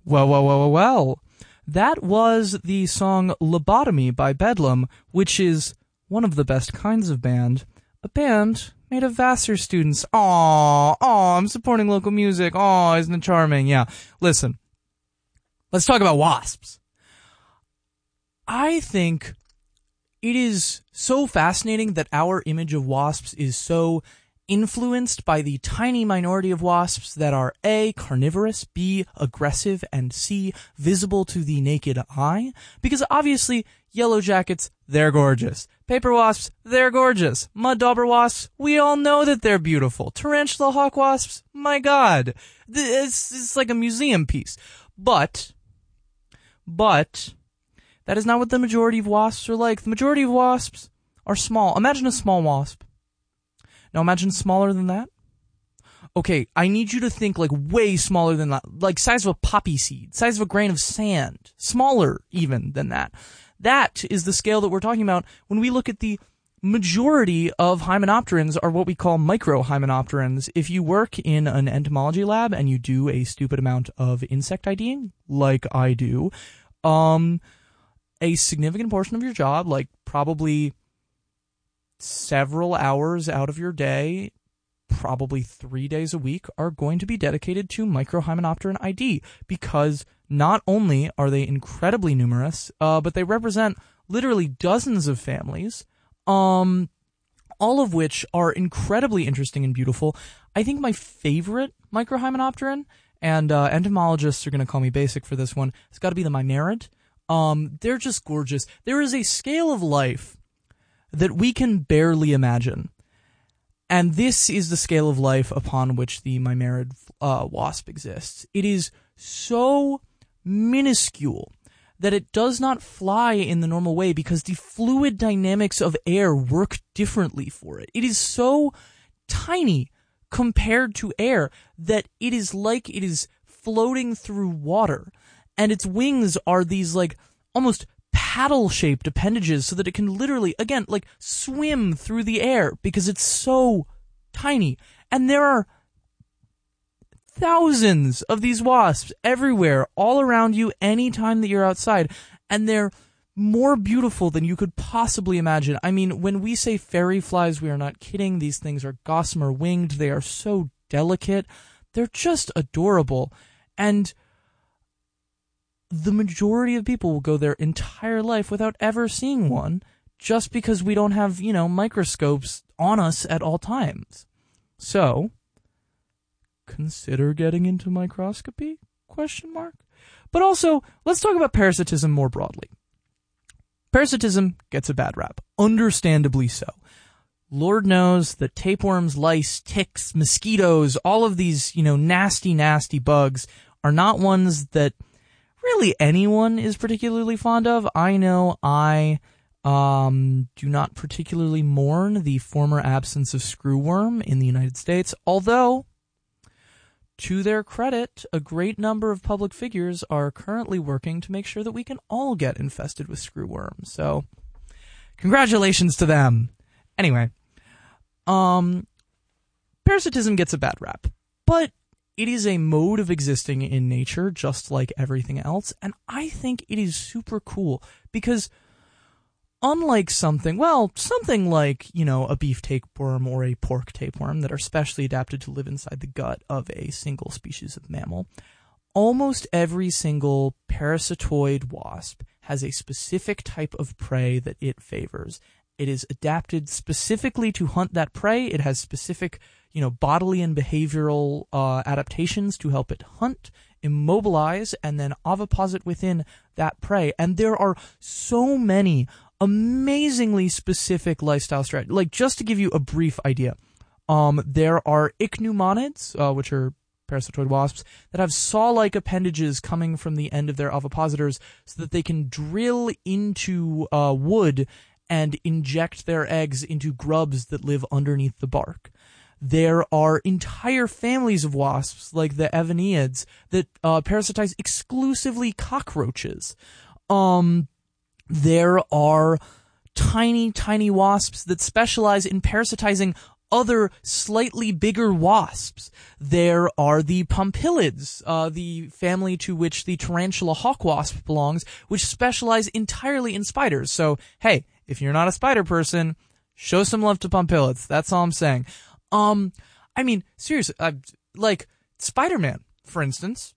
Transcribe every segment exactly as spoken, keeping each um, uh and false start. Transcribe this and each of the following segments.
Well, well, well, well, well. That was the song Lobotomy by Bedlam, which is one of the best kinds of band. A band made of Vassar students. Aw, aw, I'm supporting local music. Aw, isn't it charming? Yeah. Listen, let's talk about wasps. I think it is so fascinating that our image of wasps is so influenced by the tiny minority of wasps that are A, carnivorous, B, aggressive, and C, visible to the naked eye. Because obviously, yellow jackets, they're gorgeous. Paper wasps, they're gorgeous. Mud dauber wasps, we all know that they're beautiful. Tarantula hawk wasps, my god. It's, it's like a museum piece. But, but, that is not what the majority of wasps are like. The majority of wasps are small. Imagine a small wasp. Now imagine smaller than that. Okay, I need you to think like way smaller than that. Like size of a poppy seed. Size of a grain of sand. Smaller even than that. That is the scale that we're talking about when we look at the majority of hymenopterans are what we call microhymenopterans. If you work in an entomology lab and you do a stupid amount of insect IDing, like I do, um, a significant portion of your job, like probably several hours out of your day, probably three days a week, are going to be dedicated to microhymenopteran I D, because not only are they incredibly numerous, uh, but they represent literally dozens of families, um, all of which are incredibly interesting and beautiful. I think my favorite microhymenopteran, and uh, entomologists are going to call me basic for this one, it's got to be the Mimarid. Um, they're just gorgeous. There is a scale of life that we can barely imagine. And this is the scale of life upon which the Mimarid uh, wasp exists. It is so minuscule that it does not fly in the normal way because the fluid dynamics of air work differently for it. It is so tiny compared to air that it is like it is floating through water. And its wings are these like almost paddle-shaped appendages so that it can literally, again, like swim through the air because it's so tiny. And there are thousands of these wasps everywhere, all around you, anytime that you're outside. And they're more beautiful than you could possibly imagine. I mean, when we say fairy flies, we are not kidding. These things are gossamer winged. They are so delicate. They're just adorable. And the majority of people will go their entire life without ever seeing one just because we don't have, you know, microscopes on us at all times. So, consider getting into microscopy? Question mark. But also, let's talk about parasitism more broadly. Parasitism gets a bad rap. Understandably so. Lord knows that tapeworms, lice, ticks, mosquitoes, all of these, you know, nasty, nasty bugs are not ones that really anyone is particularly fond of. I know I um, do not particularly mourn the former absence of screwworm in the United States, although, to their credit, a great number of public figures are currently working to make sure that we can all get infested with screwworm. So, congratulations to them. Anyway, um, parasitism gets a bad rap, but it is a mode of existing in nature, just like everything else, and I think it is super cool, because unlike something, well, something like, you know, a beef tapeworm or a pork tapeworm that are specially adapted to live inside the gut of a single species of mammal, almost every single parasitoid wasp has a specific type of prey that it favors. It is adapted specifically to hunt that prey. It has specific, you know, bodily and behavioral uh, adaptations to help it hunt, immobilize, and then oviposit within that prey. And there are so many amazingly specific lifestyle strategies. Like, just to give you a brief idea, um, there are ichneumonids, uh, which are parasitoid wasps, that have saw-like appendages coming from the end of their ovipositors so that they can drill into uh, wood and inject their eggs into grubs that live underneath the bark. There are entire families of wasps, like the Evaneids, that uh, parasitize exclusively cockroaches. Um, there are tiny, tiny wasps that specialize in parasitizing other slightly bigger wasps. There are the pompilids, uh, the family to which the tarantula hawk wasp belongs, which specialize entirely in spiders. So, hey, if you're not a spider person, show some love to pompilids. That's all I'm saying. Um, I mean, seriously, uh, like, Spider-Man, for instance.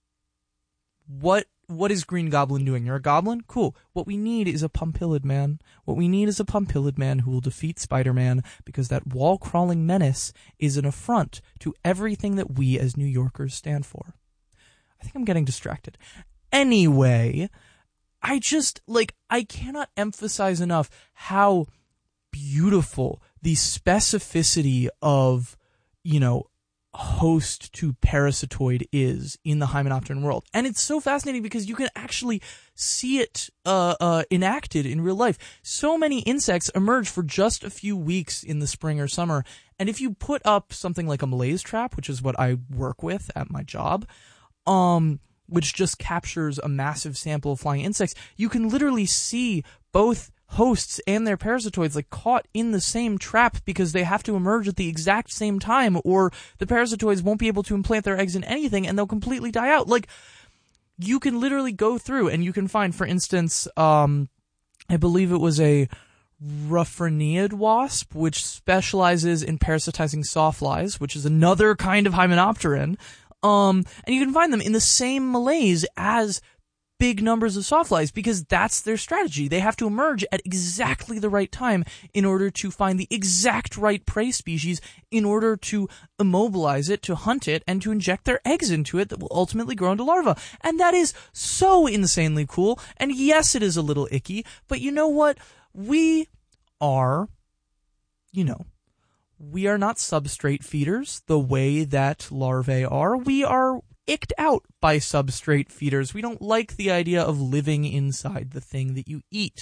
What What is Green Goblin doing? You're a goblin? Cool. What we need is a pompilid man. What we need is a pompilid man who will defeat Spider-Man, because that wall-crawling menace is an affront to everything that we as New Yorkers stand for. I think I'm getting distracted. Anyway, I just, like, I cannot emphasize enough how beautiful the specificity of, you know, host to parasitoid is in the Hymenopteran world. And it's so fascinating because you can actually see it uh, uh, enacted in real life. So many insects emerge for just a few weeks in the spring or summer. And if you put up something like a malaise trap, which is what I work with at my job, um, which just captures a massive sample of flying insects, you can literally see both hosts and their parasitoids like caught in the same trap, because they have to emerge at the exact same time, or the parasitoids won't be able to implant their eggs in anything and they'll completely die out. Like, you can literally go through and you can find, for instance, um, I believe it was a Ruffreniad wasp, which specializes in parasitizing sawflies, which is another kind of Hymenopteran. Um, and you can find them in the same malaise as big numbers of sawflies, because that's their strategy. They have to emerge at exactly the right time in order to find the exact right prey species, in order to immobilize it, to hunt it, and to inject their eggs into it that will ultimately grow into larvae. And that is so insanely cool. And yes, it is a little icky, but you know what? We are, you know, we are not substrate feeders the way that larvae are. We are icked out by substrate feeders. We don't like the idea of living inside the thing that you eat.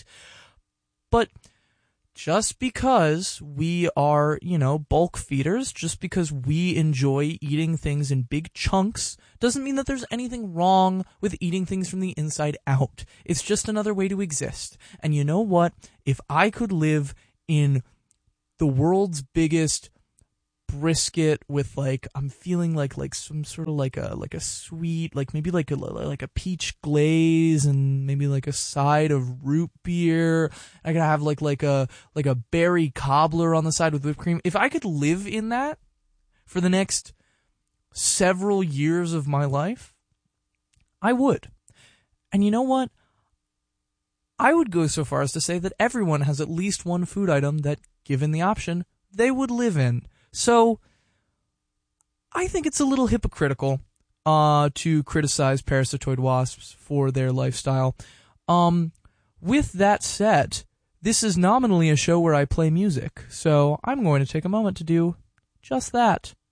But just because we are, you know, bulk feeders, just because we enjoy eating things in big chunks, doesn't mean that there's anything wrong with eating things from the inside out. It's just another way to exist. And you know what? If I could live in the world's biggest brisket with, like, I'm feeling like like some sort of like a like a sweet, like maybe like a like a peach glaze and maybe like a side of root beer. I could have like like a like a berry cobbler on the side with whipped cream. If I could live in that for the next several years of my life, I would. And you know what? I would go so far as to say that everyone has at least one food item that, given the option, they would live in. So, I think it's a little hypocritical uh, to criticize parasitoid wasps for their lifestyle. Um, with that said, this is nominally a show where I play music, so I'm going to take a moment to do just that.